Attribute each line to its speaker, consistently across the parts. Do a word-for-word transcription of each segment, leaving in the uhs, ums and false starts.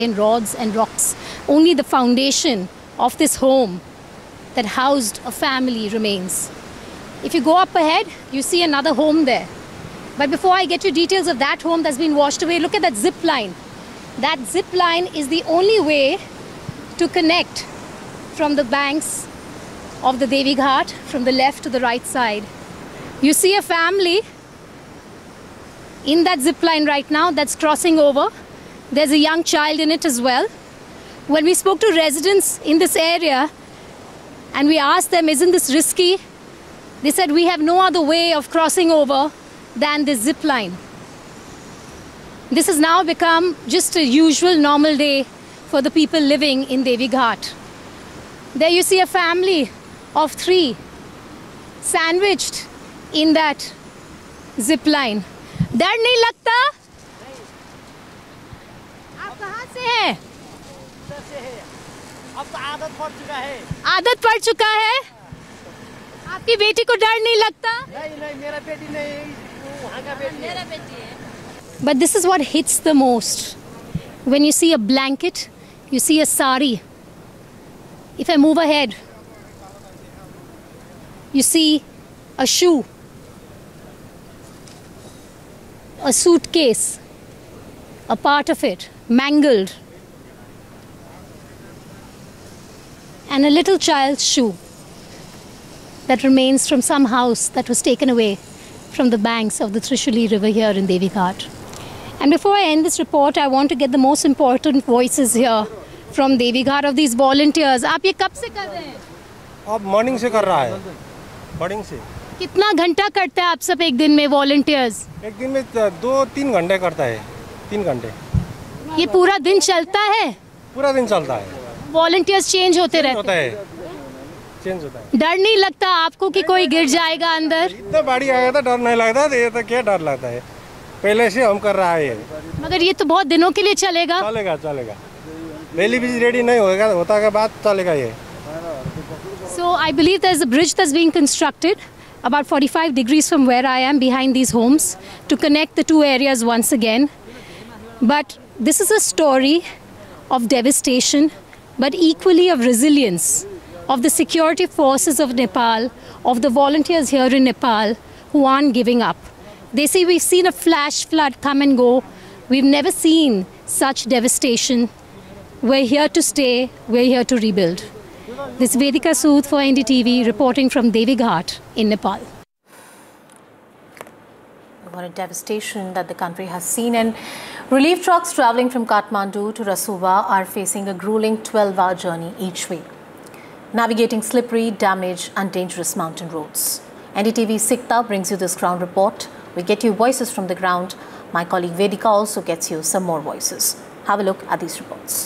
Speaker 1: in rods and rocks. Only the foundation of this home that housed a family remains. If you go up ahead, you see another home there. But before I get you details of that home that's been washed away, look at that zip line. That zip line is the only way to connect from the banks of the Devi Ghat from the left to the right side. You see a family in that zip line right now that's crossing over. There's a young child in it as well. When we spoke to residents in this area and we asked them, isn't this risky? They said, we have no other way of crossing over than this zip line. This has now become just a usual normal day for the people living in Devi Ghat. There you see a family of three sandwiched in that zip line. डर नहीं लगता? आप कहाँ से हैं?
Speaker 2: अब तो आदत पड़ चुका है।
Speaker 1: आदत पड़ चुका है? आपकी बेटी को डर नहीं लगता?
Speaker 2: नहीं नहीं मेरा बेटी नहीं, वहाँ का बेटी
Speaker 1: मेरा बेटी है। But this is what hits the most. When you see a blanket, you see a sari. If I move ahead, you see a shoe, a suitcase, a part of it mangled, and a little child's shoe that remains from some house that was taken away from the banks of the Trishuli river here in Devi Ghat. And before I end this report, I want to get the most important voices here from Devi Ghat of these volunteers. आप ये कब से कर रहे हैं?
Speaker 2: अब morning से कर रहा है, मॉर्निंग से।
Speaker 1: कितना घंटा करते हैं आप सब एक दिन में वॉलंटियर्स?
Speaker 2: एक दिन में दो तीन घंटे करता है, तीन घंटे।
Speaker 1: ये पूरा दिन चलता है?
Speaker 2: पूरा दिन चलता है।
Speaker 1: वॉलंटियर्स चेंज होते रहते
Speaker 2: होता है, चेंज होता है।
Speaker 1: डर नहीं लगता आपको कि कोई गिर जाएगा अंदर?
Speaker 2: इतना बाढ़ आया था, डर नहीं लगता, ये तो क्या डर लगता है, पहले से हम कर रहा है।
Speaker 1: मगर ये तो बहुत दिनों के लिए चलेगा।
Speaker 2: चलेगा चलेगा पहले भी रेडी नहीं होगा, होता के बाद चलेगा ये।
Speaker 1: So I believe there's a bridge that's being constructed about forty-five degrees from where I am behind these homes to connect the two areas once again. But this is a story of devastation, but equally of resilience, of the security forces of Nepal, of the volunteers here in Nepal who aren't giving up. They say we've seen a flash flood come and go. We've never seen such devastation. We're here to stay. We're here to rebuild. This is Vedika Sood for N D T V reporting from Devi Ghat in Nepal.
Speaker 3: What a devastation that the country has seen, and relief trucks travelling from Kathmandu to Rasuwa are facing a grueling twelve hour journey each way, navigating slippery, damaged and dangerous mountain roads. N D T V Sikta brings you this ground report. We get you voices from the ground. My colleague Vedika also gets you some more voices. Have a look at these reports.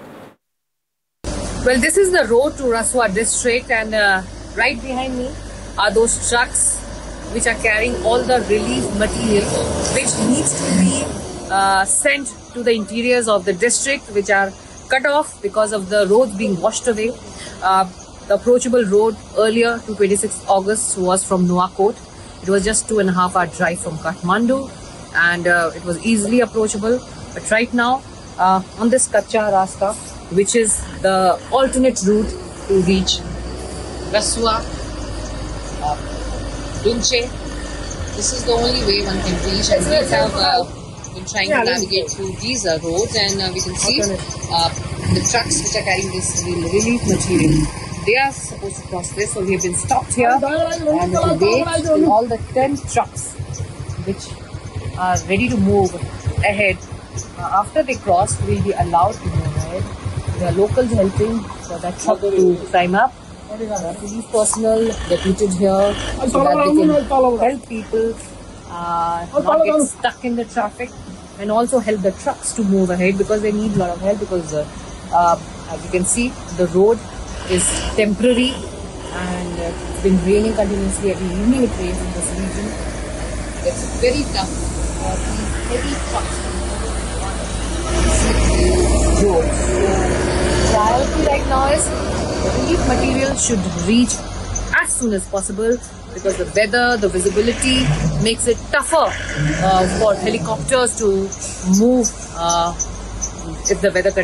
Speaker 4: Well, this is the road to Rasuwa district, and uh, right behind me are those trucks which are carrying all the relief material which needs to be uh, sent to the interiors of the district, which are cut off because of the roads being washed away. Uh, the approachable road earlier to twenty-sixth August was from Nuwakot. It was just two and a half hour drive from Kathmandu, and uh, it was easily approachable. But right now, uh, on this Kacha Rasta, which is the alternate route to reach Rasuwa, uh, Dunche, this is the only way one can reach, and we have uh, been trying to navigate through these uh, roads, and uh, we can see uh, the trucks which are carrying this relief material. They are supposed to cross this, so we have been stopped here, and today all the ten trucks which are ready to move ahead, uh, after they cross, will be allowed to move ahead. There are locals helping for that truck to climb up. Uh, police personnel deputed here so that they can help people uh, not get stuck in the traffic, and also help the trucks to move ahead because they need a lot of help, because uh, uh, as you can see, the road is temporary, and uh, it's been raining continuously. Every evening it rains in this region. It's very tough for these heavy trucks to move on slippery roads. So, priority right now is the relief material should reach as soon as possible, because the weather, the visibility makes it tougher uh, for helicopters to move uh, if the weather